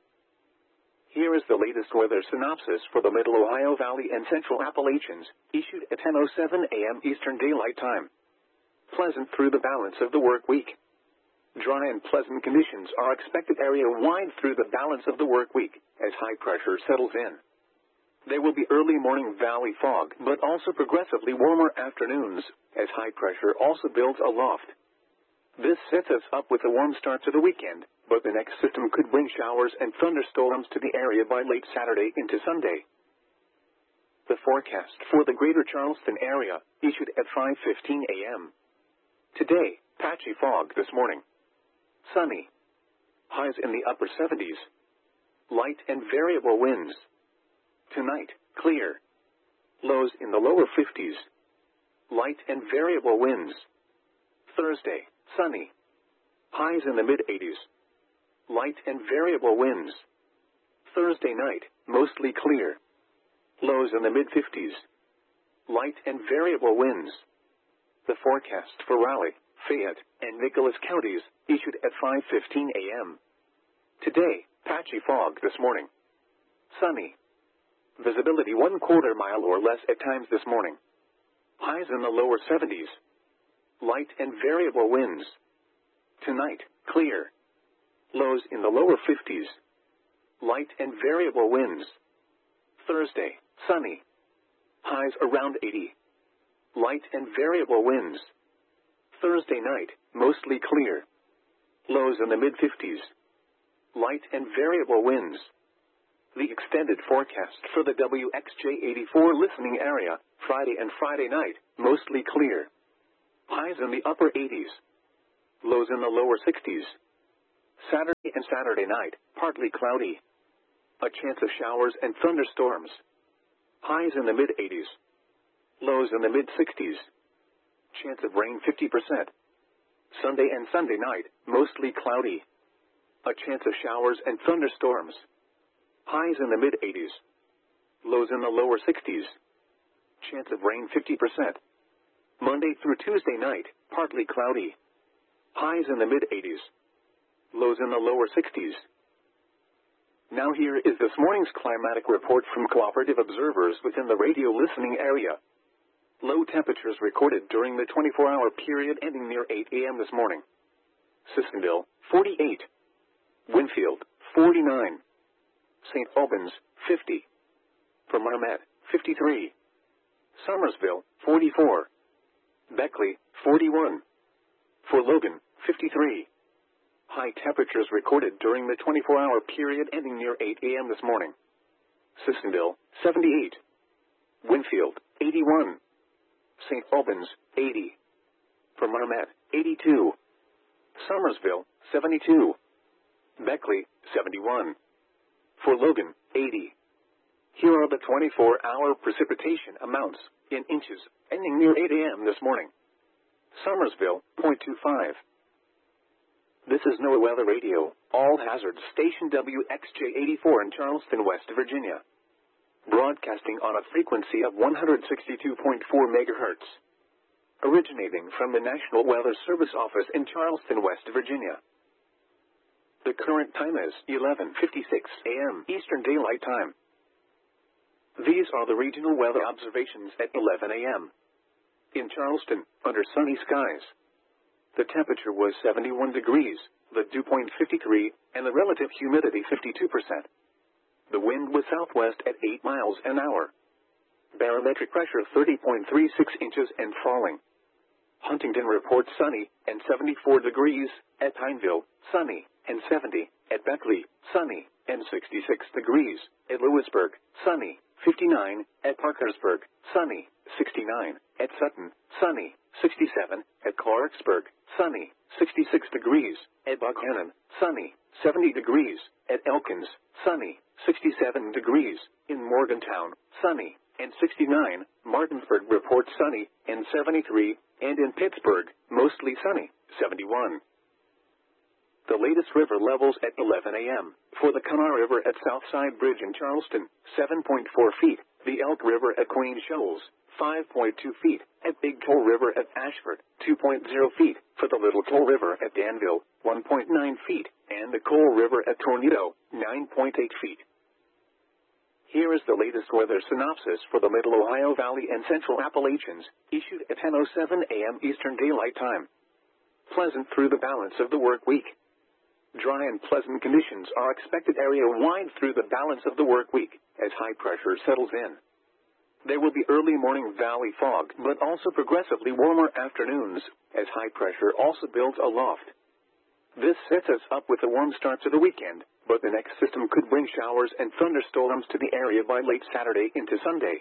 Here is the latest weather synopsis for the Middle Ohio Valley and Central Appalachians, issued at ten oh seven a m Eastern Daylight Time. Pleasant through the balance of the work week. Dry and pleasant conditions are expected area-wide through the balance of the work week, as high pressure settles in. There will be early morning valley fog, but also progressively warmer afternoons, as high pressure also builds aloft. This sets us up with a warm start to the weekend, but the next system could bring showers and thunderstorms to the area by late Saturday into Sunday. The forecast for the greater Charleston area, issued at five fifteen a m Today, patchy fog this morning. Sunny. Highs in the upper seventies. Light and variable winds. Tonight, clear. Lows in the lower fifties. Light and variable winds. Thursday, sunny. Highs in the mid-eighties. Light and variable winds. Thursday night, mostly clear. Lows in the mid-fifties. Light and variable winds. The forecast for Raleigh, Fayette, and Nicholas counties, issued at five fifteen a m Today, patchy fog this morning. Sunny. Visibility one quarter mile or less at times this morning. Highs in the lower seventies. Light and variable winds. Tonight, clear. Lows in the lower fifties. Light and variable winds. Thursday, sunny. Highs around eighty. Light and variable winds. Thursday night, mostly clear. Lows in the mid-fifties. Light and variable winds. The extended forecast for the W X J eighty-four listening area, Friday and Friday night, mostly clear. Highs in the upper eighties. Lows in the lower sixties. Saturday and Saturday night, partly cloudy. A chance of showers and thunderstorms. Highs in the mid-eighties. Lows in the mid-sixties. Chance of rain fifty percent. Sunday and Sunday night, mostly cloudy. A chance of showers and thunderstorms. Highs in the mid-eighties. Lows in the lower sixties. Chance of rain fifty percent. Monday through Tuesday night, partly cloudy. Highs in the mid-eighties. Lows in the lower sixties. Now here is this morning's climatic report from cooperative observers within the radio listening area. Low temperatures recorded during the twenty-four hour period ending near eight a m this morning. Sissonville, forty-eight. Winfield, forty-nine. Saint Albans, fifty. For Marmet, fifty-three. Somersville, forty-four. Beckley, forty-one. For Logan, fifty-three. High temperatures recorded during the twenty-four hour period ending near eight a m this morning. Sissonville, seventy-eight. Winfield, eighty-one. Saint Albans, eighty. For Marmet, eighty-two. Somersville, seventy-two. Beckley, seventy-one. For Logan, eighty. Here are the twenty-four hour precipitation amounts in inches ending near eight a m this morning. Somersville, zero point two five. This is NOAA Weather Radio, all hazards station W X J eighty-four in Charleston, West Virginia. Broadcasting on a frequency of one hundred sixty-two point four megahertz. Originating from the National Weather Service Office in Charleston, West Virginia. The current time is eleven fifty-six a m Eastern Daylight Time. These are the regional weather observations at eleven a m In Charleston, under sunny skies. The temperature was seventy-one degrees, the dew point fifty-three, and the relative humidity fifty-two percent. The wind was southwest at eight miles an hour. Barometric pressure thirty point three six inches and falling. Huntington reports sunny and seventy-four degrees, at Pineville, sunny, and seventy, at Beckley, sunny, and sixty-six degrees, at Lewisburg, sunny, fifty-nine, at Parkersburg, sunny, sixty-nine, at Sutton, sunny, sixty-seven, at Clarksburg, sunny, sixty-six degrees, at Buckhannon, sunny, seventy degrees, at Elkins, sunny, sixty-seven degrees, in Morgantown, sunny, and sixty-nine, Martinsburg reports sunny, and seventy-three, and in Pittsburgh, mostly sunny, seventy-one. The latest river levels at eleven a m For the Kanawha River at Southside Bridge in Charleston, seven point four feet. The Elk River at Queen Shoals, five point two feet. At Big Toe River at Ashford, two point zero feet. For the Little Toe River at Danville, one point nine feet. And the Coal River at Tornado, nine point eight feet. Here is the latest weather synopsis for the Middle Ohio Valley and Central Appalachians, issued at ten oh seven a m Eastern Daylight Time. Pleasant through the balance of the work week. Dry and pleasant conditions are expected area-wide through the balance of the work week, as high pressure settles in. There will be early morning valley fog, but also progressively warmer afternoons, as high pressure also builds aloft. This sets us up with a warm start to the weekend, but the next system could bring showers and thunderstorms to the area by late Saturday into Sunday.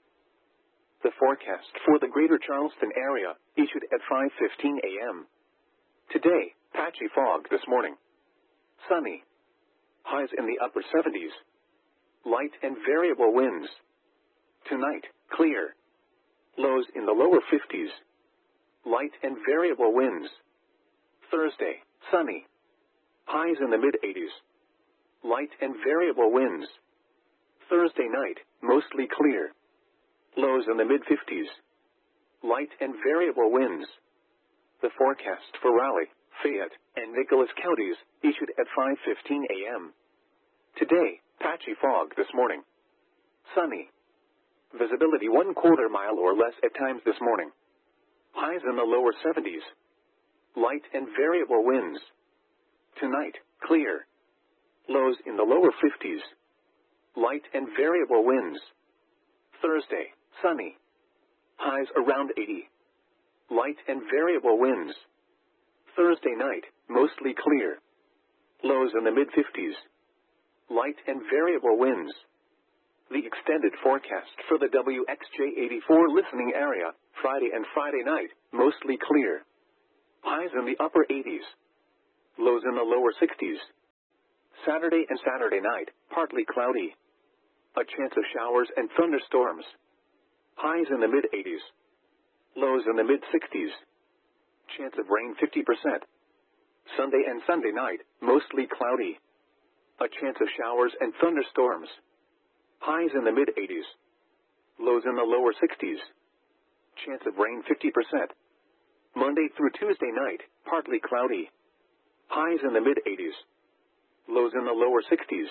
The forecast for the greater Charleston area, issued at five fifteen a m Today, patchy fog this morning. Sunny. Highs in the upper seventies. Light and variable winds. Tonight, clear. Lows in the lower fifties. Light and variable winds. Thursday, sunny. Highs in the mid-eighties. Light and variable winds. Thursday night, mostly clear. Lows in the mid-fifties. Light and variable winds. The forecast for Raleigh, Fayette, and Nicholas counties, issued at five fifteen a m Today, patchy fog this morning. Sunny. Visibility one quarter mile or less at times this morning. Highs in the lower seventies. Light and variable winds. Tonight, clear. Lows in the lower fifties. Light and variable winds. Thursday, sunny. Highs around eighty. Light and variable winds. Thursday night, mostly clear. Lows in the mid-fifties. Light and variable winds. The extended forecast for the W X J eighty-four listening area, Friday and Friday night, mostly clear. Highs in the upper eighties. Lows in the lower sixties. Saturday and Saturday night, partly cloudy. A chance of showers and thunderstorms. Highs in the mid-eighties. Lows in the mid-sixties. Chance of rain fifty percent. Sunday and Sunday night, mostly cloudy. A chance of showers and thunderstorms. Highs in the mid-eighties. Lows in the lower sixties. Chance of rain fifty percent. Monday through Tuesday night, partly cloudy. Highs in the mid-eighties. Lows in the lower sixties.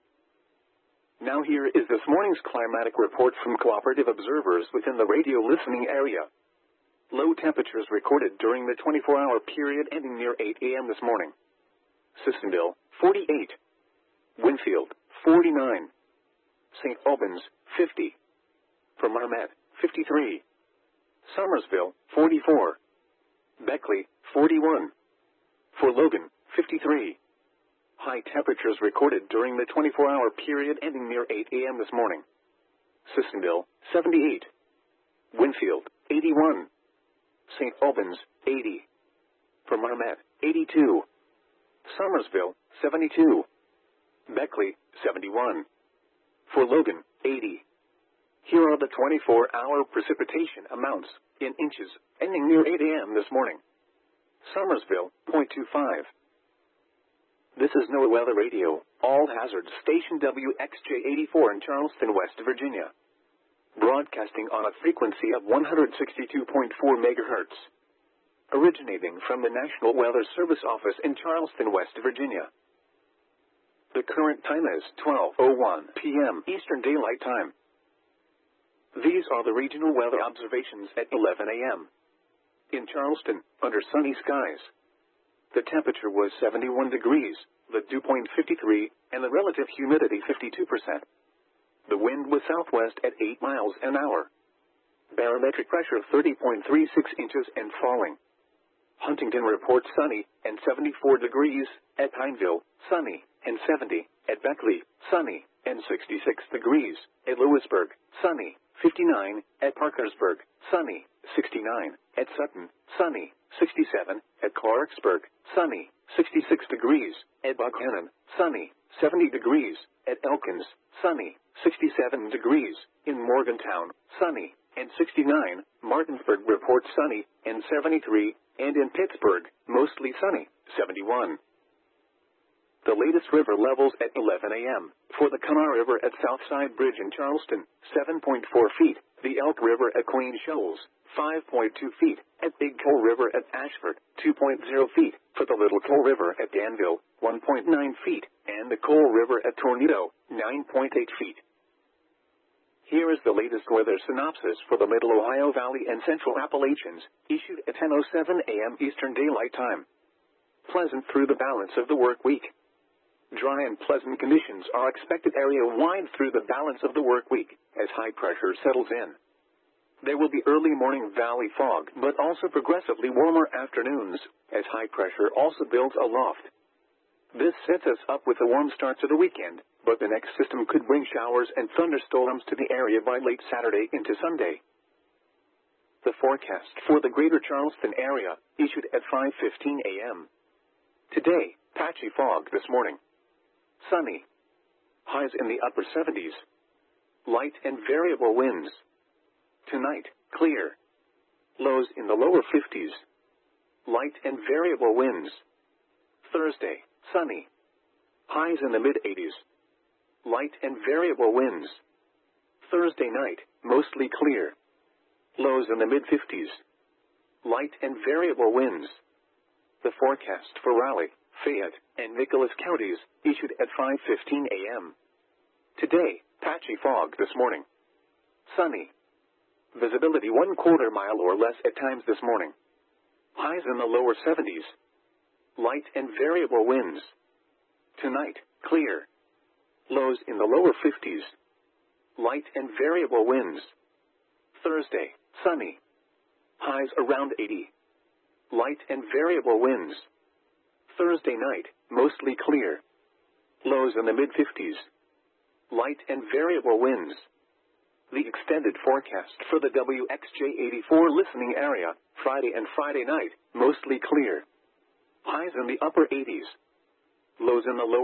Now here is this morning's climatic report from cooperative observers within the radio listening area. Low temperatures recorded during the twenty-four hour period ending near eight a m this morning. Sissonville, forty-eight. Winfield, forty-nine. Saint Albans, fifty. For Marmet, fifty-three. Somersville, forty-four. Beckley, forty-one. For Logan, fifty-three. High temperatures recorded during the twenty-four hour period ending near eight a m this morning. Sissonville, seventy-eight. Winfield, eighty-one. Saint Albans, eighty. For Marmet, eighty-two. Somersville, seventy-two. Beckley, seventy-one. For Logan, eighty. Here are the twenty-four hour precipitation amounts, in inches, ending near eight a m this morning. Somersville, zero point two five. This is NOAA Weather Radio, all hazards station W X J eighty-four in Charleston, West Virginia. Broadcasting on a frequency of one hundred sixty-two point four megahertz. Originating from the National Weather Service Office in Charleston, West Virginia. The current time is twelve oh one p m Eastern Daylight Time. These are the regional weather observations at eleven a m In Charleston, under sunny skies. The temperature was seventy-one degrees, the dew point fifty-three, and the relative humidity fifty-two percent. The wind was southwest at eight miles an hour. Barometric pressure thirty point three six inches and falling. Huntington reports sunny and seventy-four degrees, at Pineville, sunny, and seventy, at Beckley, sunny, and sixty-six degrees, at Lewisburg, sunny, fifty-nine, at Parkersburg, sunny, sixty-nine, at Sutton, sunny, sixty-seven, at Clarksburg, sunny, sixty-six degrees, at Buckhannon, sunny, seventy degrees, at Elkins, sunny, sixty-seven degrees, in Morgantown, sunny, and sixty-nine, Martinsburg reports sunny, and seventy-three, and in Pittsburgh, mostly sunny, seventy-one. The latest river levels at eleven a m For the Kanawha River at Southside Bridge in Charleston, seven point four feet. The Elk River at Queen Shoals, five point two feet. At Big Coal River at Ashford, two point oh feet. For the Little Coal River at Danville, one point nine feet. And the Coal River at Tornado, nine point eight feet. Here is the latest weather synopsis for the Middle Ohio Valley and Central Appalachians, issued at ten oh seven a m Eastern Daylight Time. Pleasant through the balance of the work week. Dry and pleasant conditions are expected area-wide through the balance of the work week, as high pressure settles in. There will be early morning valley fog, but also progressively warmer afternoons, as high pressure also builds aloft. This sets us up with a warm start to the weekend, but the next system could bring showers and thunderstorms to the area by late Saturday into Sunday. The forecast for the greater Charleston area, issued at five fifteen a m Today, patchy fog this morning. Sunny. Highs in the upper seventies. Light and variable winds. Tonight, clear. Lows in the lower fifties. Light and variable winds. Thursday, sunny. Highs in the mid-eighties. Light and variable winds. Thursday night, mostly clear. Lows in the mid-fifties. Light and variable winds. The forecast for Raleigh, Fayette, and Nicholas counties, issued at five fifteen a m Today, patchy fog this morning. Sunny. Visibility one quarter mile or less at times this morning. Highs in the lower seventies. Light and variable winds. Tonight, clear. Lows in the lower fifties. Light and variable winds. Thursday, sunny. Highs around eighty. Light and variable winds. Thursday night, mostly clear. Lows in the mid-fifties. light and variable winds. The extended forecast for the W X J eighty-four listening area, Friday and Friday night, mostly clear. Highs in the upper eighties. Lows in the lower